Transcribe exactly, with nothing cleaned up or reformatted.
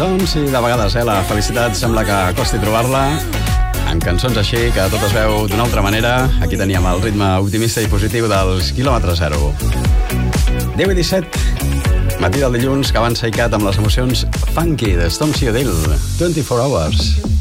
Doncs sí, de vegades, eh, la felicitat sembla que costi trobar-la. En cançons així, que tot es veu d'una altra manera. Aquí teníem el ritme optimista i positiu dels quilòmetre zero. deu i disset, matí del dilluns, que avança i cat amb les emocions funky de Stormzy O'Dell. twenty-four hours.